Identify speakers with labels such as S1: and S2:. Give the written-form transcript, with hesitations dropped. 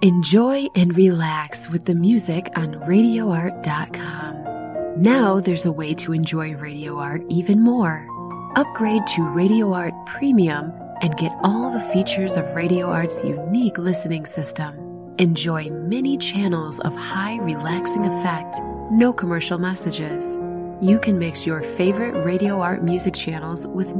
S1: Enjoy and relax with the music on RadioArt.com. Now there's a way to enjoy Radio Art even more. Upgrade to Radio Art Premium and get all the features of Radio Art's unique listening system. Enjoy many channels of high relaxing effect, no commercial messages. You can mix your favorite Radio Art music channels with